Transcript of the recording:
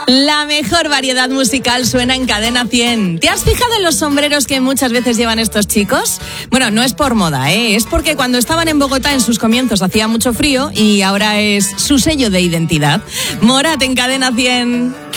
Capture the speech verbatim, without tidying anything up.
La mejor variedad musical suena en Cadena cien. ¿Te has fijado en los sombreros que muchas veces llevan estos chicos? Bueno, no es por moda, ¿eh? Es porque cuando estaban en Bogotá en sus comienzos hacía mucho frío y ahora es su sello de identidad. Morat en Cadena cien.